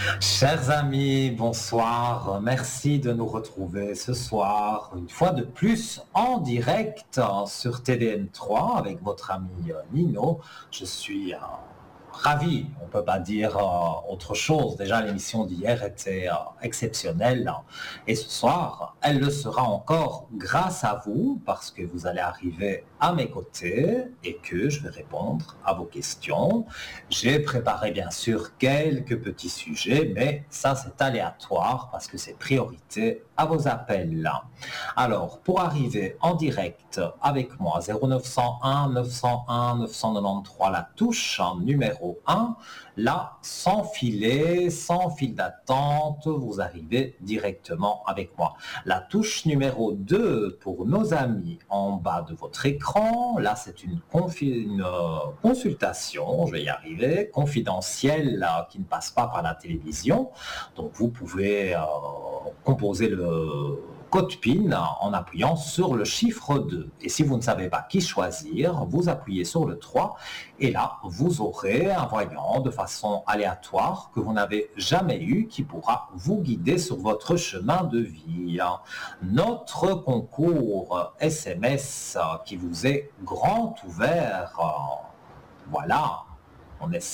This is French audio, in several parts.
Chers amis, bonsoir. Merci de nous retrouver ce soir, une fois de plus, en direct sur TDM3 avec votre ami Nino. Je suis ravi, on ne peut pas dire autre chose. Déjà, l'émission d'hier était exceptionnelle. Et ce soir, elle le sera encore grâce à vous, parce que vous allez arriver à mes côtés et que je vais répondre à vos questions. J'ai préparé bien sûr quelques petits sujets, mais ça c'est aléatoire parce que c'est priorité à vos appels. Alors, pour arriver en direct avec moi, 0901 901 993, la touche numéro 1, là, sans filet, sans fil d'attente, vous arrivez directement avec moi. La touche numéro 2, pour nos amis en bas de votre écran, là c'est une consultation, je vais y arriver, confidentielle, qui ne passe pas par la télévision. Donc vous pouvez composer le code PIN en appuyant sur le chiffre 2. Et si vous ne savez pas qui choisir, vous appuyez sur le 3 et là, vous aurez un voyant de façon aléatoire que vous n'avez jamais eu qui pourra vous guider sur votre chemin de vie. Notre concours SMS qui vous est grand ouvert. Voilà, on est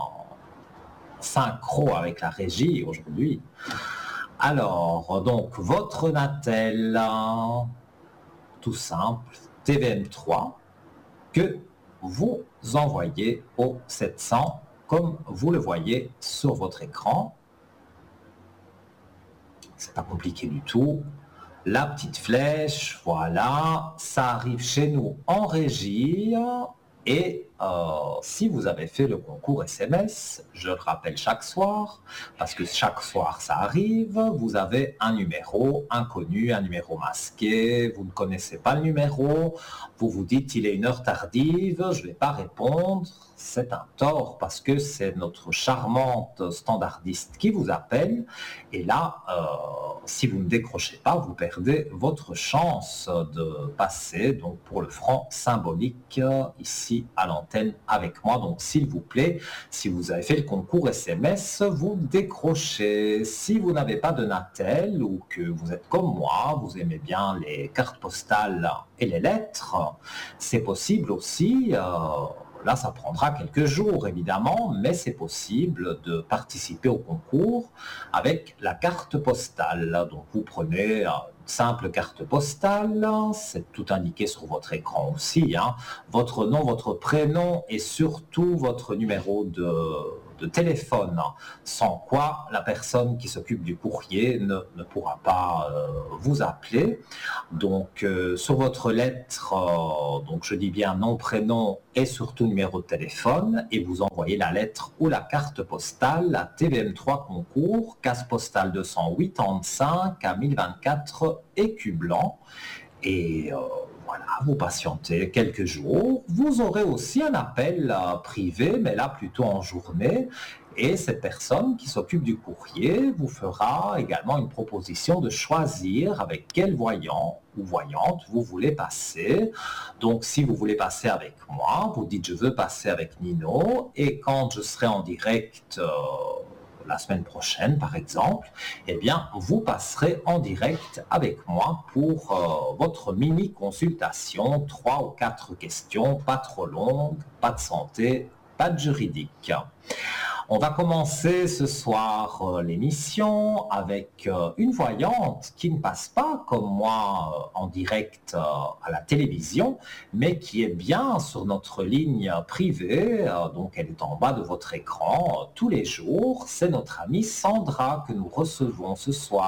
synchro avec la régie aujourd'hui. Alors, donc, votre Natel, tout simple, TVM3, que vous envoyez au 700, comme vous le voyez sur votre écran. C'est pas compliqué du tout. La petite flèche, voilà, ça arrive chez nous en régie. Et si vous avez fait le concours SMS, je le rappelle chaque soir, parce que chaque soir ça arrive, vous avez un numéro inconnu, un numéro masqué, vous ne connaissez pas le numéro, vous vous dites il est une heure tardive, je ne vais pas répondre, c'est un tort parce que c'est notre charmante standardiste qui vous appelle, et là, si vous ne décrochez pas, vous perdez votre chance de passer donc pour le franc symbolique ici à l'antenne avec moi. Donc s'il vous plaît, si vous avez fait le concours SMS, vous décrochez. Si vous n'avez pas de Natel ou que vous êtes comme moi, vous aimez bien les cartes postales et les lettres, c'est possible aussi. Là, ça prendra quelques jours, évidemment, mais c'est possible de participer au concours avec la carte postale. Donc, vous prenez une simple carte postale, c'est tout indiqué sur votre écran aussi, hein. Votre nom, votre prénom et surtout votre numéro de téléphone, sans quoi la personne qui s'occupe du courrier ne pourra pas vous appeler. Donc sur votre lettre, donc je dis bien nom, prénom et surtout numéro de téléphone, et vous envoyez la lettre ou la carte postale à TVM3 Concours, case postale 285 à 1024 Écu Blanc. Et voilà, vous patientez quelques jours. Vous aurez aussi un appel privé, mais là plutôt en journée. Et cette personne qui s'occupe du courrier vous fera également une proposition de choisir avec quel voyant ou voyante vous voulez passer. Donc si vous voulez passer avec moi, vous dites je veux passer avec Nino, et quand je serai en direct la semaine prochaine par exemple, eh bien vous passerez en direct avec moi pour votre mini consultation, 3 ou 4 questions, pas trop longues, pas de santé, pas de juridique. On va commencer ce soir l'émission avec une voyante qui ne passe pas comme moi en direct à la télévision, mais qui est bien sur notre ligne privée, donc elle est en bas de votre écran tous les jours. C'est notre amie Sandra que nous recevons ce soir.